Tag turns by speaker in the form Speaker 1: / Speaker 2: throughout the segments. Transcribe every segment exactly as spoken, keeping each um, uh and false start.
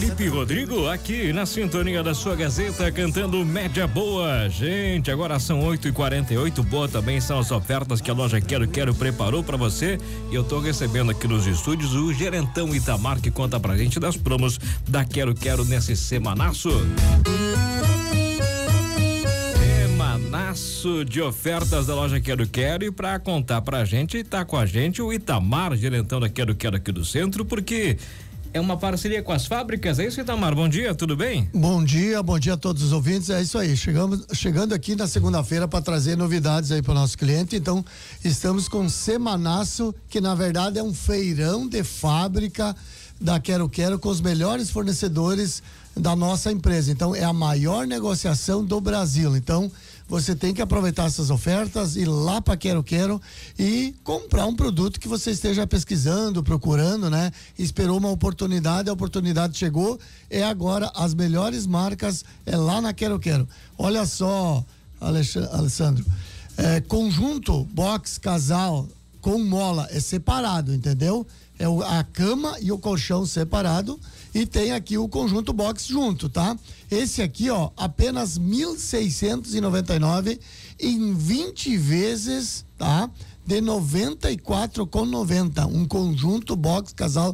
Speaker 1: Felipe Rodrigo aqui na sintonia da sua Gazeta cantando Média Boa. Gente, agora são oito e quarenta e oito. Boa também são as ofertas que a loja Quero Quero preparou para você. E eu tô recebendo aqui nos estúdios o gerentão Itamar que conta pra gente das promos da Quero Quero nesse semanaço. Semanaço de ofertas da loja Quero Quero, e pra contar pra gente, tá com a gente o Itamar, gerentão da Quero Quero aqui do centro, porque é uma parceria com as fábricas, é isso, Itamar? Bom dia, tudo bem?
Speaker 2: Bom dia, bom dia a todos os ouvintes, é isso aí, chegamos, chegando aqui na segunda-feira para trazer novidades aí para o nosso cliente. Então, estamos com Semanaço, que na verdade é um feirão de fábrica da Quero Quero com os melhores fornecedores da nossa empresa. Então, é a maior negociação do Brasil. Então, você tem que aproveitar essas ofertas, ir lá para Quero Quero e comprar um produto que você esteja pesquisando, procurando, né? Esperou uma oportunidade, a oportunidade chegou, é agora. As melhores marcas é lá na Quero Quero. Olha só, Alessandro, é, conjunto, box, casal, com mola, é separado, entendeu? É o, a cama e o colchão separado, e tem aqui o conjunto box junto, tá? Esse aqui, ó, apenas mil seiscentos e noventa e nove em vinte vezes, tá? De noventa e quatro reais e noventa centavos. Um conjunto box casal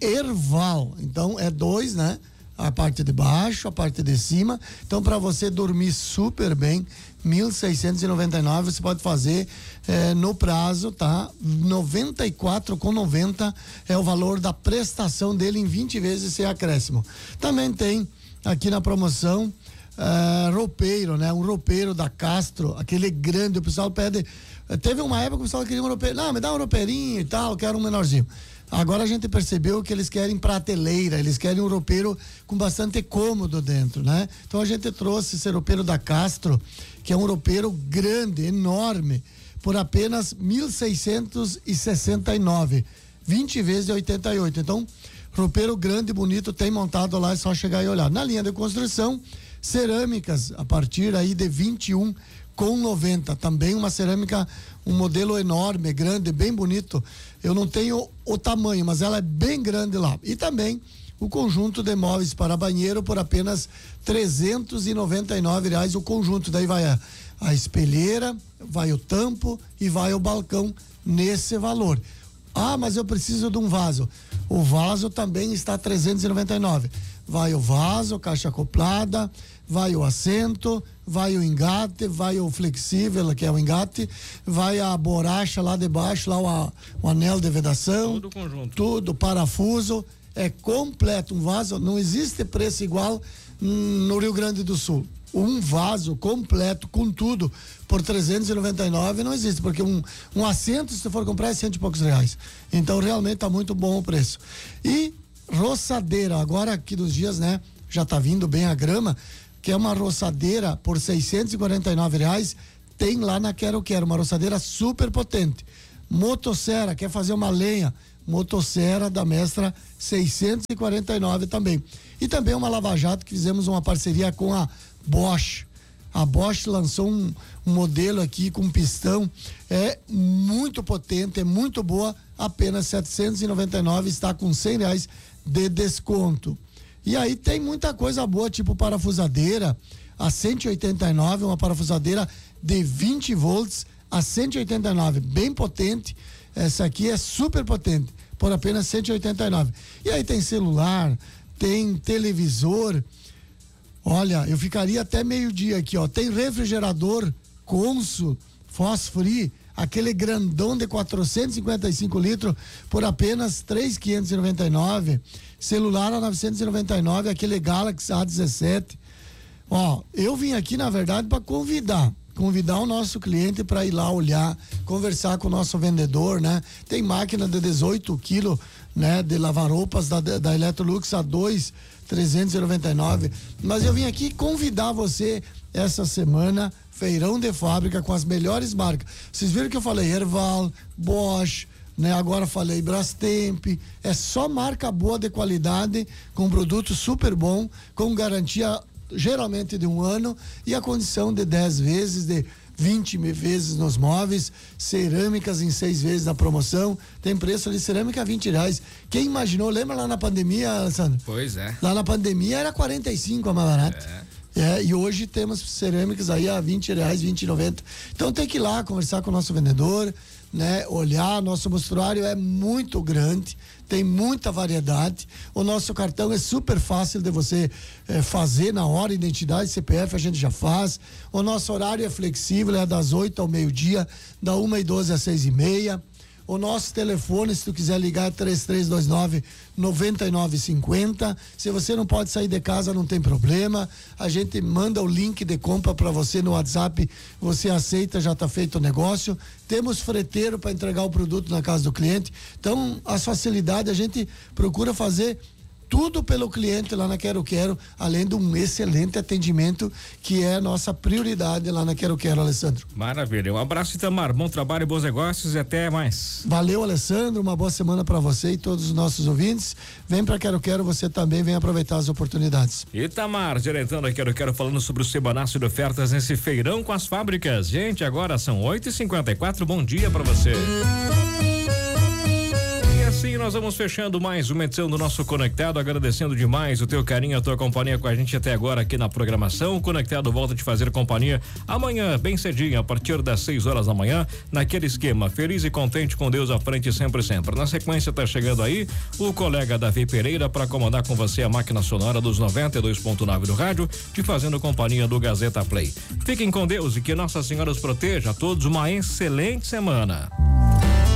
Speaker 2: Erval. Então é dois, né? A parte de baixo, a parte de cima. Então, para você dormir super bem, mil seiscentos e noventa e nove, você pode fazer eh, no prazo, tá? noventa e quatro reais e noventa centavos é o valor da prestação dele em vinte vezes sem acréscimo. Também tem aqui na promoção eh, roupeiro, né? Um roupeiro da Castro, aquele grande, o pessoal pede. Teve uma época que o pessoal queria um roupeiro, não, me dá um roupeirinho e tal, eu quero um menorzinho. Agora a gente percebeu que eles querem prateleira, eles querem um roupeiro com bastante cômodo dentro, né? Então a gente trouxe esse roupeiro da Castro, que é um roupeiro grande, enorme, por apenas mil seiscentos e sessenta e nove, vinte vezes de oitenta e oito. Então, roupeiro grande, bonito, tem montado lá, é só chegar e olhar. Na linha de construção, cerâmicas a partir aí de vinte e um com noventa, também uma cerâmica, um modelo enorme, grande, bem bonito. Eu não tenho o tamanho, mas ela é bem grande lá. E também o conjunto de móveis para banheiro por apenas trezentos e noventa e nove reais o conjunto. Daí vai a, a espelheira, vai o tampo e vai o balcão nesse valor. Ah, mas eu preciso de um vaso. O vaso também está trezentos e noventa e nove. Vai o vaso, caixa acoplada, vai o assento, vai o engate, vai o flexível, que é o engate, vai a borracha lá de baixo, lá o, o anel de vedação.
Speaker 1: Tudo conjunto.
Speaker 2: Tudo, parafuso, é completo. Um vaso, não existe preço igual hum, no Rio Grande do Sul. Um vaso completo com tudo por trezentos e noventa e nove não existe, porque um, um assento, se você for comprar, é cento e poucos reais. Então realmente tá muito bom o preço. E roçadeira, agora aqui dos dias, né, já tá vindo bem a grama, que é uma roçadeira por seiscentos e quarenta e nove reais, tem lá na Quero Quero, uma roçadeira super potente. Motosserra, quer fazer uma lenha, motosserra da Mestra, seiscentos e quarenta e nove também. E também uma lava-jato, que fizemos uma parceria com a Bosch. A Bosch lançou um, um modelo aqui com pistão, é muito potente, é muito boa, apenas setecentos e noventa e nove, está com cem reais de desconto. E aí tem muita coisa boa, tipo parafusadeira, a cento e oitenta e nove, uma parafusadeira de vinte volts a cento e oitenta e nove, bem potente. Essa aqui é super potente, por apenas cento e oitenta e nove. E aí tem celular, tem televisor. Olha, eu ficaria até meio-dia aqui, ó. Tem refrigerador Consul Fosfree, aquele grandão de quatrocentos e cinquenta e cinco litros por apenas três mil quinhentos e noventa e nove. Celular a novecentos e noventa e nove, aquele Galaxy A dezessete. Ó, eu vim aqui na verdade para convidar, convidar o nosso cliente para ir lá olhar, conversar com o nosso vendedor, né? Tem máquina de dezoito quilos, né, de lavar roupas da da Electrolux a dois mil trezentos e noventa e nove. Mas eu vim aqui convidar você essa semana, feirão de fábrica com as melhores marcas. Vocês viram que eu falei Erval, Bosch, né? Agora falei Brastemp. É só marca boa de qualidade, com produto super bom, com garantia geralmente de um ano e a condição de dez vezes, de vinte vezes nos móveis, cerâmicas em seis vezes na promoção. Tem preço ali, cerâmica vinte reais. Quem imaginou, lembra lá na pandemia, Alessandro?
Speaker 1: Pois é.
Speaker 2: Lá na pandemia era quarenta e cinco a mais barata. É. É, e hoje temos cerâmicas aí a vinte reais, vinte e noventa. Então tem que ir lá conversar com o nosso vendedor, né? Olhar, nosso mostruário é muito grande, tem muita variedade. O nosso cartão é super fácil de você é, fazer na hora, identidade, C P F a gente já faz. O nosso horário é flexível, é das oito ao meio-dia, da uma e doze às seis e meia. O nosso telefone, se tu quiser ligar, é três três dois nove, nove nove cinco zero. Se você não pode sair de casa, não tem problema. A gente manda o link de compra para você no WhatsApp. Você aceita, já está feito o negócio. Temos freteiro para entregar o produto na casa do cliente. Então, as facilidades, a gente procura fazer tudo pelo cliente lá na Quero Quero, além de um excelente atendimento, que é a nossa prioridade lá na Quero Quero, Alessandro.
Speaker 1: Maravilha. Um abraço, Itamar. Bom trabalho, bons negócios e até mais.
Speaker 2: Valeu, Alessandro. Uma boa semana para você e todos os nossos ouvintes. Vem para Quero Quero, você também vem aproveitar as oportunidades.
Speaker 1: Itamar, diretor da Quero Quero, falando sobre o Semanácio de ofertas nesse feirão com as fábricas. Gente, agora são oito e cinquenta e quatro. Bom dia para você. Assim nós vamos fechando mais uma edição do nosso Conectado, agradecendo demais o teu carinho, a tua companhia com a gente até agora aqui na programação. O Conectado volta a te fazer companhia amanhã, bem cedinho, a partir das seis horas da manhã, naquele esquema, feliz e contente com Deus à frente sempre, sempre. Na sequência tá chegando aí o colega Davi Pereira para comandar com você a máquina sonora dos noventa e dois ponto nove do rádio, te fazendo companhia do Gazeta Play. Fiquem com Deus e que Nossa Senhora os proteja. A todos uma excelente semana.